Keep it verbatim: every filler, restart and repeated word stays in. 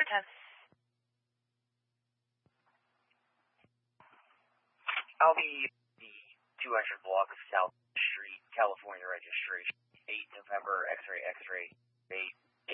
ten. I'll be the two hundred block of South Street, California registration. eight November, X-ray, X-ray, eight.